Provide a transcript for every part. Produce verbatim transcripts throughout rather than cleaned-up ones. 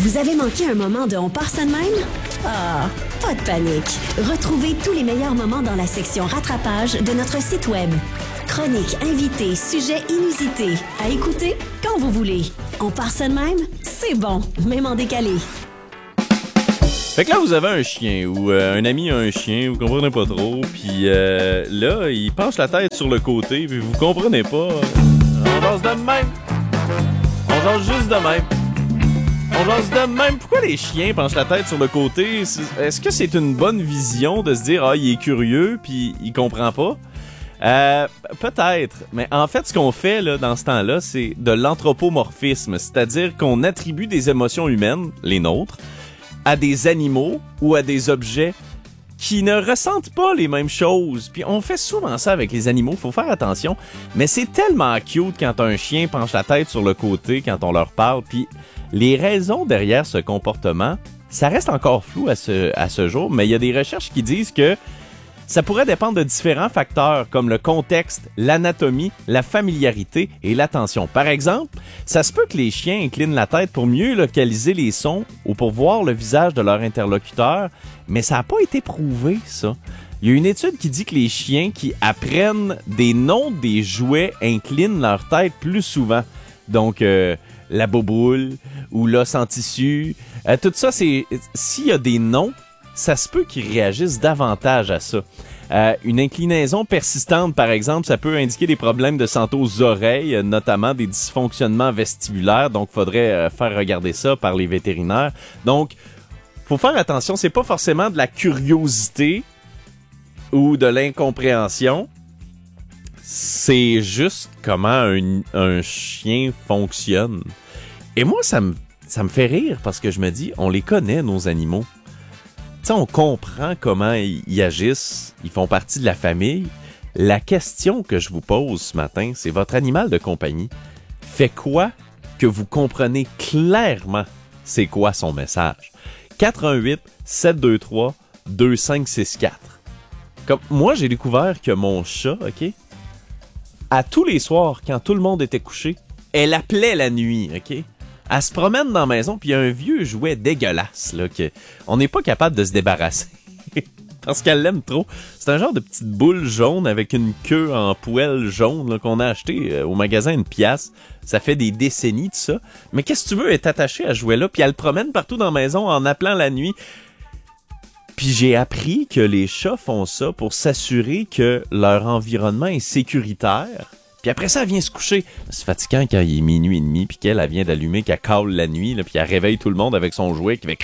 Vous avez manqué un moment de On part ça de même? Ah, pas de panique. Retrouvez tous les meilleurs moments dans la section rattrapage de notre site web. Chroniques, invités, sujets inusités. À écouter quand vous voulez. On part ça de même? C'est bon, même en décalé. Fait que là, vous avez un chien ou euh, un ami a un chien, vous comprenez pas trop, puis euh, là, il penche la tête sur le côté, puis vous comprenez pas. Euh, on jase de même. On jase juste de même. On jase de même. Pourquoi les chiens penchent la tête sur le côté? Est-ce que c'est une bonne vision de se dire « Ah, il est curieux, puis il comprend pas ». Euh, peut-être, mais en fait, ce qu'on fait là, dans ce temps-là, c'est de l'anthropomorphisme, c'est-à-dire qu'on attribue des émotions humaines, les nôtres, à des animaux ou à des objets qui ne ressentent pas les mêmes choses. Puis on fait souvent ça avec les animaux, faut faire attention, mais c'est tellement cute quand un chien penche la tête sur le côté quand on leur parle, puis les raisons derrière ce comportement, ça reste encore flou à ce, à ce jour, mais il y a des recherches qui disent que ça pourrait dépendre de différents facteurs comme le contexte, l'anatomie, la familiarité et l'attention. Par exemple, ça se peut que les chiens inclinent la tête pour mieux localiser les sons ou pour voir le visage de leur interlocuteur, mais ça n'a pas été prouvé, ça. Il y a une étude qui dit que les chiens qui apprennent des noms des jouets inclinent leur tête plus souvent. Donc, euh, la boboule ou l'os en tissu, euh, tout ça, c'est s'il y a des noms, ça se peut qu'ils réagissent davantage à ça. Euh, une inclinaison persistante, par exemple, ça peut indiquer des problèmes de santé aux oreilles, notamment des dysfonctionnements vestibulaires. Donc, il faudrait euh, faire regarder ça par les vétérinaires. Donc, faut faire attention, c'est pas forcément de la curiosité ou de l'incompréhension. C'est juste comment un, un chien fonctionne. Et moi, ça me, ça me fait rire parce que je me dis, on les connaît, nos animaux. Tu sais, on comprend comment ils agissent, ils font partie de la famille. La question que je vous pose ce matin, c'est votre animal de compagnie fait quoi que vous comprenez clairement c'est quoi son message? quatre un huit sept deux trois deux cinq six quatre. Comme moi, j'ai découvert que mon chat, OK, à tous les soirs, quand tout le monde était couché, elle appelait la nuit, OK? Elle se promène dans la maison, puis il y a un vieux jouet dégueulasse, là, que on n'est pas capable de se débarrasser. Parce qu'elle l'aime trop. C'est un genre de petite boule jaune avec une queue en poêle jaune, là, qu'on a acheté euh, au magasin une pièce. Ça fait des décennies, tout ça. Mais qu'est-ce que tu veux, elle est attachée à ce jouet-là, puis elle le promène partout dans la maison en appelant la nuit. Puis j'ai appris que les chats font ça pour s'assurer que leur environnement est sécuritaire. Puis après ça, elle vient se coucher. C'est fatigant quand il est minuit et demi, puis qu'elle elle vient d'allumer, qu'elle cale la nuit, là, puis elle réveille tout le monde avec son jouet qui fait...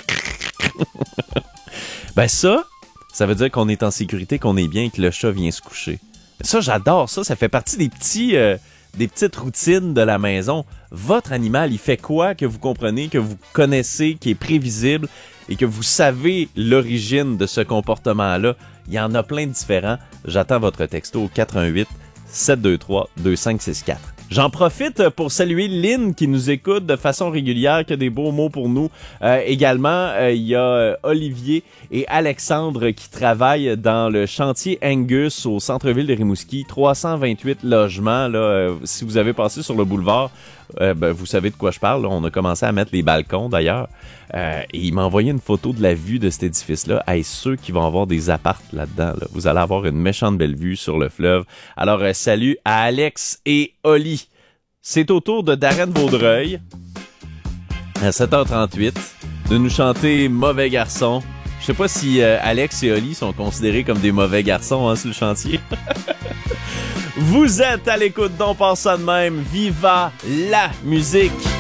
Ben ça, ça veut dire qu'on est en sécurité, qu'on est bien et que le chat vient se coucher. Ça, j'adore ça. Ça fait partie des petits, euh, des petites routines de la maison. Votre animal, il fait quoi que vous comprenez, que vous connaissez, qui est prévisible et que vous savez l'origine de ce comportement-là? Il y en a plein de différents. J'attends votre texto au quatre un huit sept deux trois deux cinq six quatre. J'en profite pour saluer Lynn qui nous écoute de façon régulière, qui a des beaux mots pour nous. Euh, également, il euh, y a euh, Olivier et Alexandre qui travaillent dans le chantier Angus au centre-ville de Rimouski. trois cent vingt-huit logements. Là, euh, si vous avez passé sur le boulevard, euh, ben, vous savez de quoi je parle. Là. On a commencé à mettre les balcons d'ailleurs. Euh, et il m'a envoyé une photo de la vue de cet édifice-là. Hey, ceux qui vont avoir des apparts là-dedans, là, vous allez avoir une méchante belle vue sur le fleuve. Alors, euh, salut à Alex et Oli. C'est au tour de Darren Vaudreuil, à sept heures trente-huit, de nous chanter « Mauvais garçon ». Je sais pas si euh, Alex et Oli sont considérés comme des mauvais garçons hein, sur le chantier. Vous êtes à l'écoute d'On part ça de même. Viva la musique!